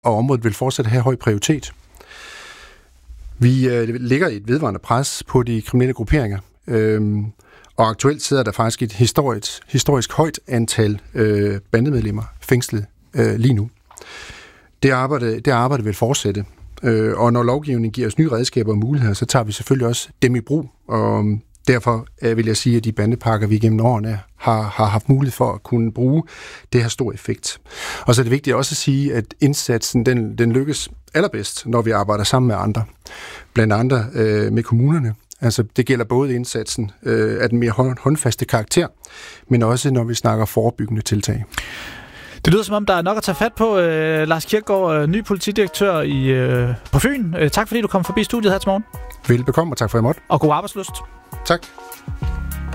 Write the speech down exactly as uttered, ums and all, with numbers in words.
og området vil fortsat have høj prioritet. Vi øh, ligger i et vedvarende pres på de kriminelle grupperinger, øhm, og aktuelt sidder der faktisk et historisk, historisk højt antal øh, bandemedlemmer fængslet øh, lige nu. Det arbejde, det arbejde vil fortsætte, øh, og når lovgivningen giver os nye redskaber og muligheder, så tager vi selvfølgelig også dem i brug, og derfor øh, vil jeg sige, at de bandepakker, vi gennem årene har, har haft mulighed for at kunne bruge, det har stor effekt. Og så er det vigtigt også at sige, at indsatsen den, den lykkes allerbedst, når vi arbejder sammen med andre, blandt andre øh, med kommunerne. Altså, det gælder både indsatsen øh, af den mere håndfaste karakter, men også når vi snakker forebyggende tiltag. Det lyder som om, der er nok at tage fat på. Øh, Lars Kirkegaard, øh, ny politidirektør i, øh, på Fyn. Øh, tak fordi du kom forbi studiet her til morgen. Velbekomme, og tak for at jeg måtte. Og god arbejdslyst. Tak.